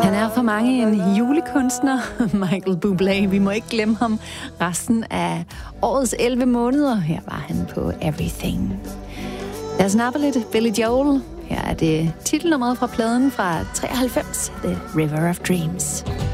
Han er for mange en julekunstner, Michael Bublé. Vi må ikke glemme ham resten af årets 11 måneder. Her var han på Everything. Lad os nappe lidt Billy Joel. Her er det titelnummeret fra pladen fra 93, The River of Dreams.